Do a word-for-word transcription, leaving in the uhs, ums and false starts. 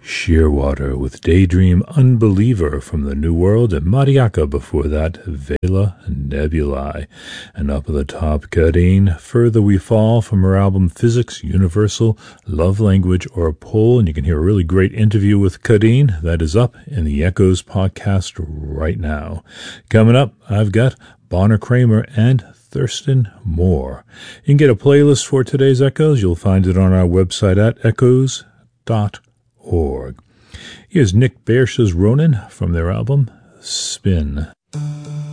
Shearwater with Daydream Unbeliever from the New World, and Mariaka before that, Vela Nebulae. And up at the top, Kadeen, Further We Fall from her album Physics, Universal, Love Language, or Pull. And you can hear a really great interview with Kadeen. That is up in the Echoes podcast right now. Coming up, I've got Bonner Kramer and Thurston Moore. You can get a playlist for today's Echoes. You'll find it on our website at echoes dot org. Here's Nick Bearsh's Ronin from their album Spin.